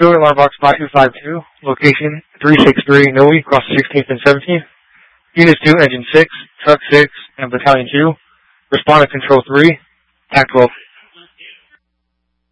Building Alarm Box 5252, location 363 Noe, across 16th and 17th. Units 2, Engine 6, Truck 6, and Battalion 2. Respond to Control 3, TAC 12.